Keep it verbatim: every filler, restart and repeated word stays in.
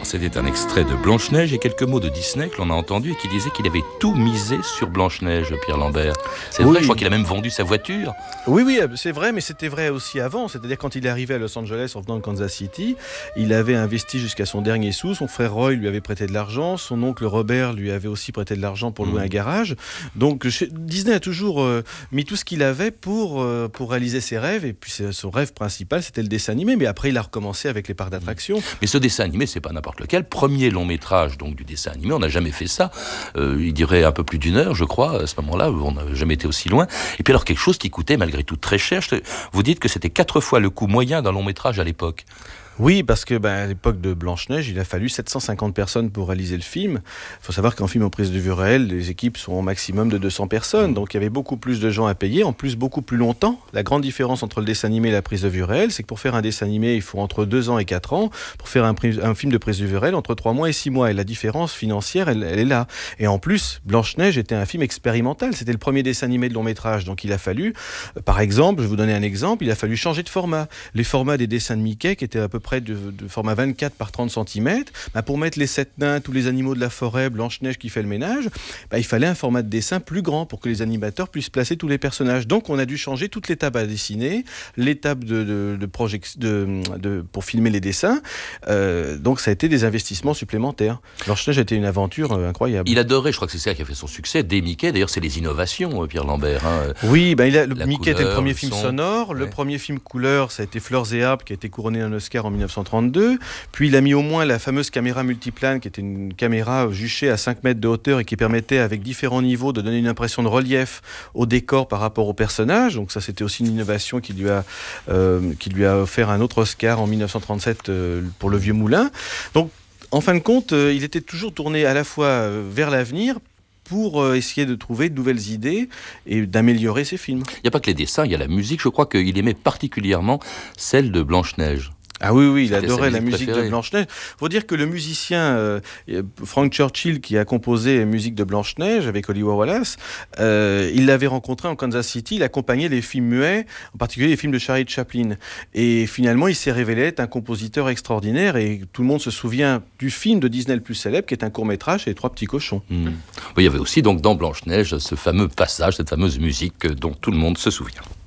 c'était un extrait de Blanche-Neige et quelques mots de Disney que l'on a entendu et qui disait qu'il avait tout misé sur Blanche-Neige, Pierre Lambert. C'est oui. vrai, je crois qu'il a même vendu sa voiture. Oui, oui, c'est vrai, mais c'était vrai aussi avant. C'est-à-dire quand il est arrivé à Los Angeles en venant de Kansas City, il avait investi jusqu'à son dernier sou. Son frère Roy lui avait prêté de l'argent. Son oncle Robert lui avait aussi prêté de l'argent pour louer mmh. un garage. Donc chez... Disney a toujours euh, mis tout ce qu'il avait pour, euh, pour réaliser ses rêves. Et puis son rêve principal, c'était le dessin animé. Mais après, il a recommencé avec les parcs d'attractions. Mais ce dessin animé, c'est pas n'importe lequel. Premier long métrage donc du dessin animé, on n'a jamais fait ça. Euh, il dirait un peu plus d'une heure, je crois, à ce moment-là, on n'a jamais été aussi loin. Et puis alors quelque chose qui coûtait malgré tout très cher. Vous dites que c'était quatre fois le coût moyen d'un long métrage à l'époque. Oui, parce que ben, à l'époque de Blanche-Neige, il a fallu sept cent cinquante personnes pour réaliser le film. Il faut savoir qu'en film en prise de vue réelle, les équipes sont au maximum de deux cents personnes. Donc il y avait beaucoup plus de gens à payer, en plus beaucoup plus longtemps. La grande différence entre le dessin animé et la prise de vue réelle, c'est que pour faire un dessin animé, il faut entre deux ans et quatre ans. Pour faire un, un film de prise de vue réelle, entre trois mois et six mois. Et la différence financière, elle, elle est là. Et en plus, Blanche-Neige était un film expérimental. C'était le premier dessin animé de long métrage. Donc il a fallu, euh, par exemple, je vais vous donner un exemple, il a fallu changer de format. Les formats des dessins de Mickey, qui étaient à peu près de, de format vingt-quatre par trente centimètres, bah pour mettre les sept nains, tous les animaux de la forêt, Blanche-Neige qui fait le ménage, bah il fallait un format de dessin plus grand pour que les animateurs puissent placer tous les personnages. Donc on a dû changer toute l'étape à dessiner, l'étape de, de, de project, de, de, pour filmer les dessins. Euh, donc ça a été des investissements supplémentaires. Blanche-Neige a été une aventure euh, incroyable. Il adorait, je crois que c'est ça qui a fait son succès, dès Mickey. D'ailleurs, c'est les innovations, Pierre Lambert. Hein. Oui, bah il a, le Mickey couleur, était le premier le film son. sonore. Le ouais. premier film couleur, ça a été Fleurs et Arbres, qui a été couronné d'un Oscar en dix-neuf cent trente-deux. Puis il a mis au moins la fameuse caméra multiplane, qui était une caméra juchée à cinq mètres de hauteur et qui permettait, avec différents niveaux, de donner une impression de relief au décor par rapport aux personnages. Donc ça, c'était aussi une innovation qui lui a, euh, qui lui a offert un autre Oscar en dix-neuf cent trente-sept euh, pour Le Vieux Moulin. Donc, en fin de compte, euh, il était toujours tourné à la fois euh, vers l'avenir, pour euh, essayer de trouver de nouvelles idées et d'améliorer ses films. Il n'y a pas que les dessins, il y a la musique. Je crois qu'il aimait particulièrement celle de Blanche-Neige. Ah oui, oui, il C'était adorait musique la musique préférée. de Blanche-Neige. Il faut dire que le musicien euh, Frank Churchill, qui a composé la musique de Blanche-Neige avec Oliver Wallace, euh, il l'avait rencontré en Kansas City, il accompagnait les films muets, en particulier les films de Charlie Chaplin. Et finalement, il s'est révélé être un compositeur extraordinaire et tout le monde se souvient du film de Disney le plus célèbre, qui est un court-métrage, c'est Les Trois Petits Cochons. Mmh. Oui, il y avait aussi donc dans Blanche-Neige ce fameux passage, cette fameuse musique dont tout le monde se souvient.